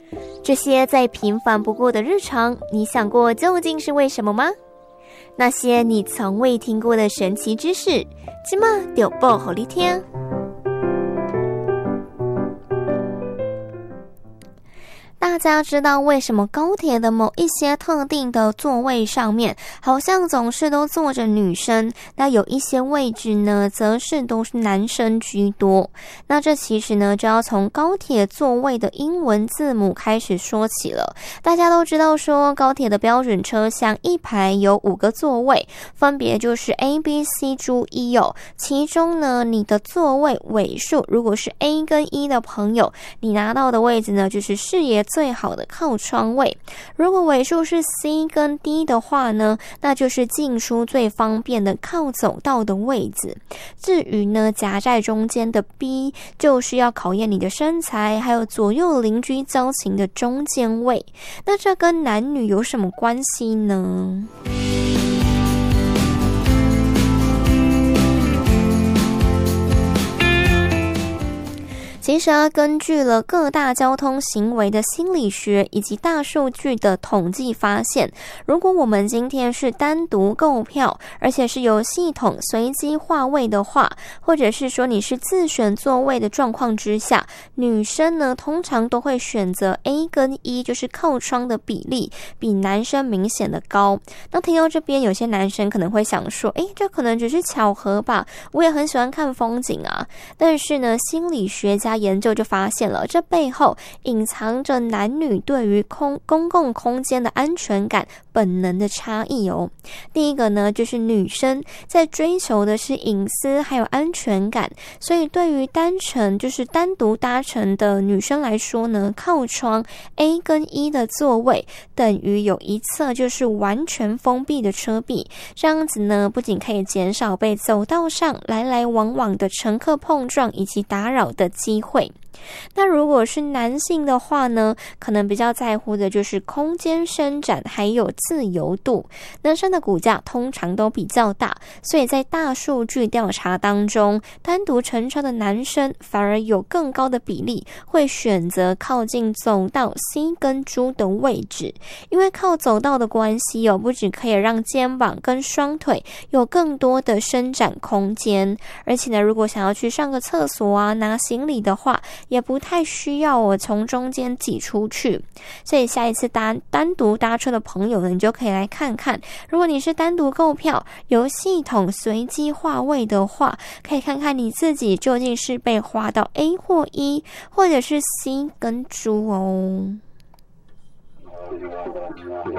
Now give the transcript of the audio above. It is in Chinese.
这些再平凡不过的日常，你想过究竟是为什么吗？那些你从未听过的神奇知识，今嘛就报给你听。大家知道为什么高铁的某一些特定的座位上面好像总是都坐着女生，那有一些位置呢则是都是男生居多？那这其实呢就要从高铁座位的英文字母开始说起了。大家都知道说高铁的标准车厢一排有5个座位，分别就是 A、B、C 珠 E 哦。其中呢你的座位尾数如果是 A 跟 E 的朋友，你拿到的位置呢就是视野最好的靠窗位。如果尾数是 C 跟 D 的话呢，那就是进出最方便的靠走道的位置。至于呢夹在中间的 B， 就是要考验你的身材还有左右邻居交情的中间位。那这跟男女有什么关系呢？其实根据了各大交通行为的心理学以及大数据的统计发现，如果我们今天是单独购票，而且是由系统随机划位的话，或者是说你是自选座位的状况之下，女生呢通常都会选择 A 跟 E， 就是靠窗的比例比男生明显的高。那听到这边，有些男生可能会想说，这可能只是巧合吧，我也很喜欢看风景啊。但是呢，心理学家研究就发现了，这背后隐藏着男女对于公共空间的安全感本能的差异哦。第一个呢，就是女生在追求的是隐私还有安全感，所以对于单独搭乘的女生来说呢，靠窗 A 跟 E 的座位等于有一侧就是完全封闭的车壁，这样子呢，不仅可以减少被走道上来来往往的乘客碰撞以及打扰的机会。那如果是男性的话呢，可能比较在乎的就是空间伸展还有自由度。男生的骨架通常都比较大，所以在大数据调查当中，单独乘车的男生反而有更高的比例会选择靠近走道 C 跟 D 的位置。因为靠走道的关系不只可以让肩膀跟双腿有更多的伸展空间，而且呢，如果想要去上个厕所啊，拿行李的话，也不太需要我从中间挤出去。所以下一次单独搭车的朋友呢，你就可以来看看，如果你是单独购票由系统随机划位的话，可以看看你自己究竟是被划到 A 或 E 或者是 C 跟 D 哦。